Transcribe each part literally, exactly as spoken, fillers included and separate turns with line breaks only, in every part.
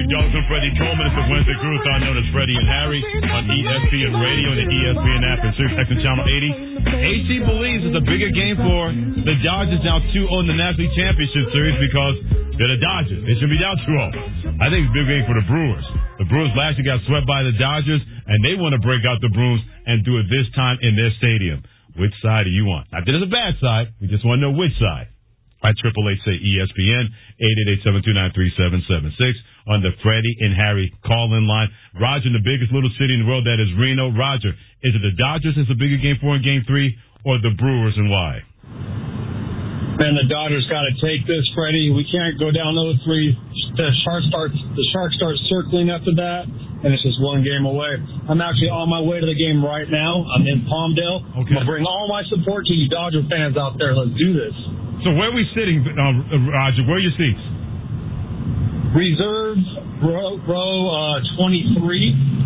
Douglas and Freddie Coleman. It's the Wednesday Groove-thon known as Freddie and Harry on E S P N Radio and the E S P N app and Sirius X M Channel eighty. A C believes it's a bigger game for the Dodgers now two oh in the National League Championship Series because they're the Dodgers. They should be down two oh. I think it's a big game for the Brewers. The Brewers last year got swept by the Dodgers, and they want to break out the brooms and do it this time in their stadium. Which side do you want? Not that it's a bad side. We just want to know which side. At triple eight say E S P N, eight eight eight, seven two nine, three seven seven six on the Freddie and Harry call-in line. Roger, in the biggest little city in the world, that is Reno. Roger, is it the Dodgers it's a bigger game for in game three, or the Brewers, and why?
Man, the Dodgers got to take this, Freddie. We can't go down oh three. The Sharks start, the Sharks start circling after that, and it's just one game away. I'm actually on my way to the game right now. I'm in Palmdale.
Okay.
I'm going to bring all my support to you Dodger fans out there. Let's do this.
So where are we sitting, uh, Roger? Where are your seats?
Reserve row, row uh, twenty-three.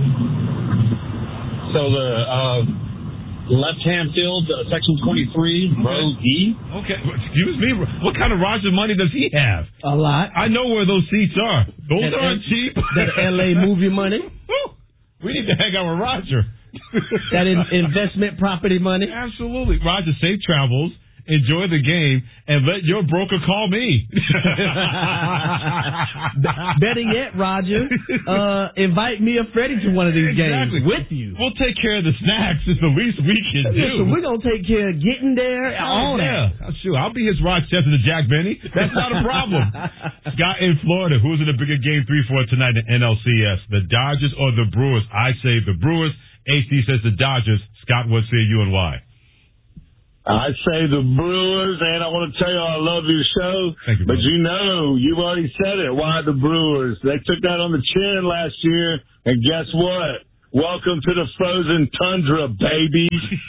So the uh, left-hand field, uh, section twenty-three, row E.
Okay, excuse me. What kind of Roger money does he have?
A lot.
I know where those seats are. Those
that
aren't
L-
cheap.
That L A movie money.
We need to hang out with Roger.
That in- investment property money.
Absolutely. Roger, safe travels. Enjoy the game, and let your broker call me.
Better yet, Roger, uh, invite me or Freddie to one of these
exactly.
games with you.
We'll take care of the snacks. It's the least we can do.
Listen, we're going to take care of getting there, all
yeah.
that.
Sure, I'll be his Rochester to Jack Benny. That's not a problem. Scott in Florida, who's in the bigger game three for tonight in N L C S, the Dodgers or the Brewers? I say the Brewers. A C says the Dodgers. Scott, what say you and why?
I say the Brewers, and I want to tell you I love your show.
Thank you,
but
brother.
you know, you've already said it. Why the Brewers? They took that on the chin last year, and guess what? Welcome to the frozen tundra, baby.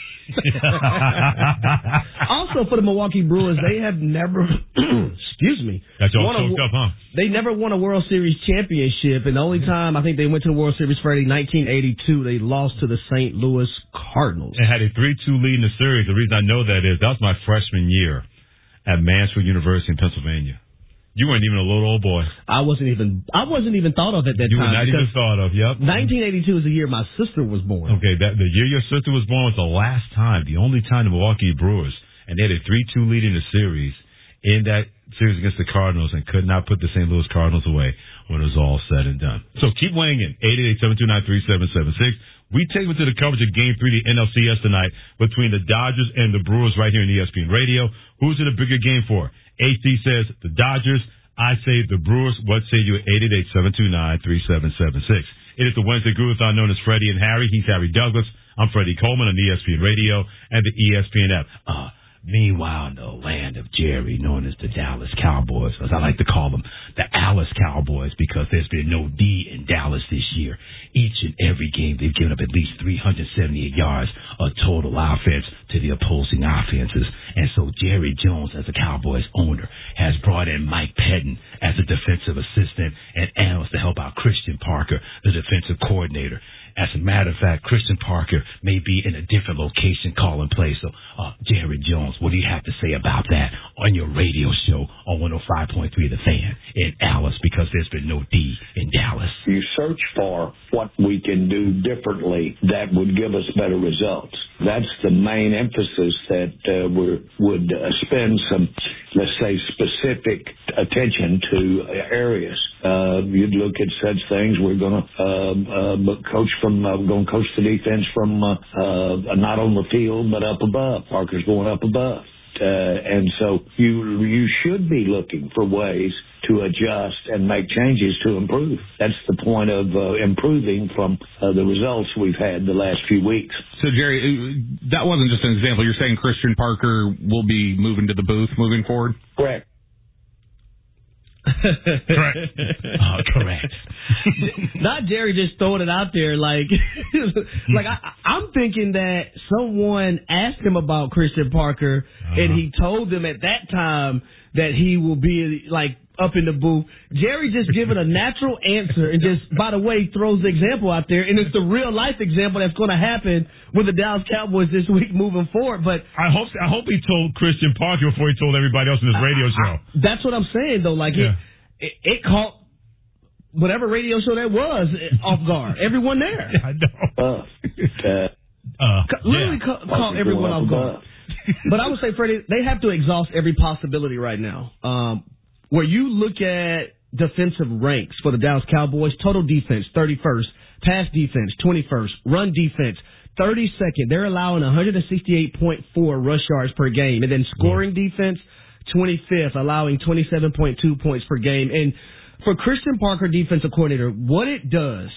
Also, for the Milwaukee Brewers, they have never, excuse me,
That's all
won a,
choked up, huh?
They never won a World Series championship, and the only time I think they went to the World Series, Freddie, nineteen eighty-two, they lost to the Saint Louis Cardinals.
And had a three two lead in the series. The reason I know that is that was my freshman year at Mansfield University in Pennsylvania. You weren't even a little old boy.
I wasn't even I wasn't even thought of at that
you
time.
You were not even thought of, yep.
nineteen eighty-two is the year my sister was born.
Okay, that the year your sister was born was the last time, the only time the Milwaukee Brewers, and they had a three two lead in the series, in that series against the Cardinals, and could not put the Saint Louis Cardinals away when it was all said and done. So keep weighing in, eight eight eight, seven two nine, three seven seven six. We take you to the coverage of Game three of the N L C S tonight between the Dodgers and the Brewers right here in E S P N Radio. Who's it a bigger game for? A C says the Dodgers. I say the Brewers. What say you at eight eight eight, seven two nine, three seven seven six? It is the Wednesday Groove-thon known as Freddie and Harry. He's Harry Douglas. I'm Freddie Coleman on E S P N Radio and the E S P N app. Uh, meanwhile, in the land of Jerry, known as the Dallas Cowboys, as I like to call them, the Alice Cowboys, because there's been no D in Dallas this year. Each and every game, they've given up at least three hundred seventy-eight yards of total offense to the opposing offenses. And so Jerry Jones, as a Cowboys owner, has brought in Mike Pettin as a defensive assistant and analyst to help out Christian Parker, the defensive coordinator. As a matter of fact, Christian Parker may be in a different location calling plays. So, uh, Jerry Jones, what do you have to say about that on your radio show on one oh five point three The Fan in Alice, because there's been no D in Dallas?
You search for what we can do differently that would give us better results. That's the main emphasis that uh, we would uh, spend some, let's say, specific attention to areas. Uh, you'd look at such things. We're going to uh, uh, coach from, uh, we're going to coach the defense from uh, uh, not on the field, but up above. Parker's going up above. Uh, and so you you should be looking for ways to adjust and make changes to improve. That's the point of uh, improving from uh, the results we've had the last few weeks.
So, Jerry, that wasn't just an example. You're saying Christian Parker will be moving to the booth moving forward?
Correct.
Correct.
Oh, correct. Not Jerry just throwing it out there like, like I, I'm thinking that someone asked him about Christian Parker, uh-huh. and he told them at that time that he will be like up in the booth. Jerry just giving a natural answer and just, by the way, throws the example out there, and it's the real life example that's going to happen with the Dallas Cowboys this week moving forward. But
I hope I hope he told Christian Parker before he told everybody else in his radio show.
I, that's what I'm saying though. Like yeah. it, it, it caught whatever radio show that was off guard. Everyone there.
I know.
Uh, uh,
Uh,
Literally
yeah.
ca- caught everyone off guard. But I would say, Freddie, they have to exhaust every possibility right now. Um, where you look at defensive ranks for the Dallas Cowboys, total defense, thirty-first, pass defense, twenty-first, run defense, thirty-second. They're allowing one sixty-eight point four rush yards per game. And then scoring mm. defense, twenty-fifth, allowing twenty-seven point two points per game. And for Christian Parker, defensive coordinator, what it does,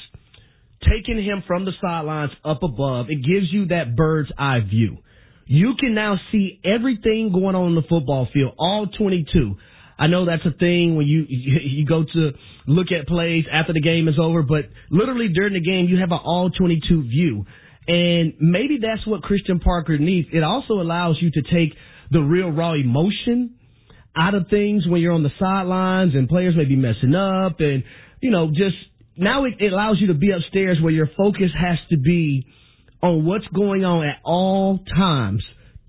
taking him from the sidelines up above, it gives you that bird's eye view. You can now see everything going on in the football field, all twenty-two. I know that's a thing when you you go to look at plays after the game is over, but literally during the game, you have an all twenty-two view. And maybe that's what Christian Parker needs. It also allows you to take the real raw emotion out of things when you're on the sidelines and players may be messing up and, you know, just now it, it allows you to be upstairs where your focus has to be on what's going on at all times,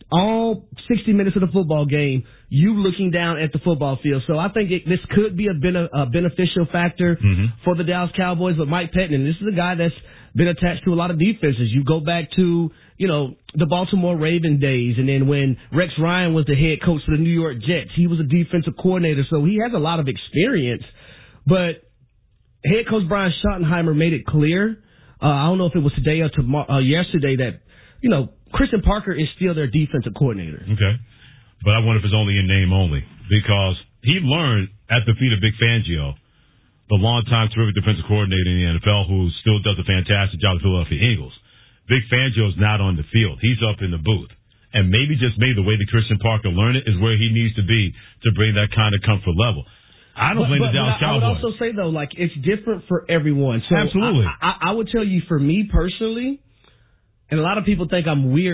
all sixty minutes of the football game, you looking down at the football field. So I think it, this could be a, bene, a beneficial factor mm-hmm. for the Dallas Cowboys. But Mike Pettine, this is a guy that's been attached to a lot of defenses. You go back to, you know, the Baltimore Raven days, and then when Rex Ryan was the head coach for the New York Jets, he was a defensive coordinator. So he has a lot of experience. But head coach Brian Schottenheimer made it clear, uh, I don't know if it was today or tomorrow, uh, yesterday, that, you know, Christian Parker is still their defensive coordinator.
Okay. But I wonder if it's only in name only, because he learned at the feet of Vic Fangio, the longtime terrific defensive coordinator in the N F L who still does a fantastic job with the Philadelphia Eagles. Vic Fangio's not on the field. He's up in the booth. And maybe just maybe the way that Christian Parker learned it is where he needs to be to bring that kind of comfort level. I don't
but,
blame
but,
the Dallas
but I,
Cowboys.
I would also say, though, like, it's different for everyone. So
Absolutely.
I, I, I would tell you, for me personally, and a lot of people think I'm weird